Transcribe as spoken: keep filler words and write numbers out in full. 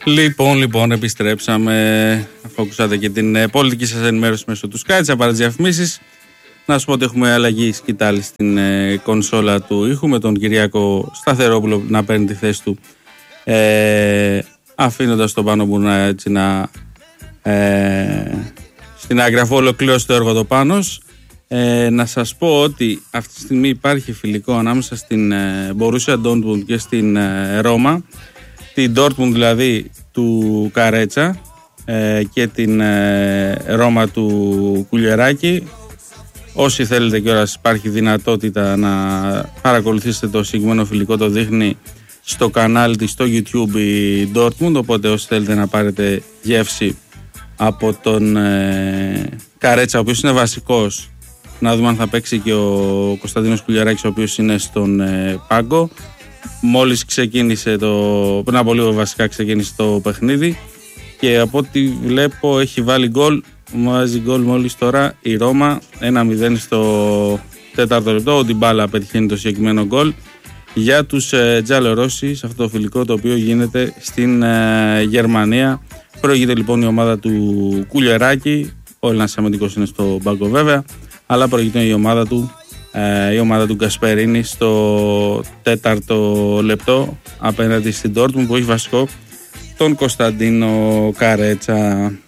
Λοιπόν, λοιπόν, επιστρέψαμε. Αφού ακούσατε και την ε, πολιτική σας ενημέρωση μέσω του Sky, παρά τις διαφημίσεις. Να σου πω ότι έχουμε αλλαγή σκητάλη στην ε, κονσόλα του ήχου, με τον Κυριάκο Σταθερόπουλο να παίρνει τη θέση του, ε, αφήνοντας τον Πάνο Μπουρνά έτσι να ε, στην άκρη, αφού ολοκληρώσει το έργο το Πάνος. Ε, να σας πω ότι αυτή τη στιγμή υπάρχει φιλικό ανάμεσα στην ε, Borussia Dortmund και στην ε, Ρώμα, την Dortmund δηλαδή του Καρέτσα ε, και την ε, Ρώμα του Κουλιεράκη. Όσοι θέλετε κιόλας υπάρχει δυνατότητα να παρακολουθήσετε το συγκεκριμένο φιλικό, το δείχνει στο κανάλι της στο YouTube η Dortmund, οπότε όσοι θέλετε να πάρετε γεύση από τον ε, Καρέτσα, ο οποίος είναι βασικός, να δούμε αν θα παίξει και ο Κωνσταντίνος Κουλιεράκης, ο οποίος είναι στον ε, πάγκο. Μόλις ξεκίνησε το, πριν από λίγο βασικά ξεκίνησε το παιχνίδι και από ό,τι βλέπω έχει βάλει γκολ, βάζει γκολ μόλις τώρα η Ρώμα, ένα μηδέν στο τέταρτο λεπτό. Ο Ντιμπάλα πετυχαίνει το συγκεκριμένο γκολ για τους ε, Τζαλορόσι σε αυτό το φιλικό, το οποίο γίνεται στην ε, Γερμανία. Προηγείται λοιπόν η ομάδα του Κουλιεράκη, ο Έλληνας αμυντικός είναι στο μπάγκο βέβαια, αλλά προηγείται η ομάδα του, ε, η ομάδα του Γκασπερίνη στο τέταρτο λεπτό απέναντι στην Dortmund, που έχει βασικό τον Κωνσταντίνο Καρέτσα.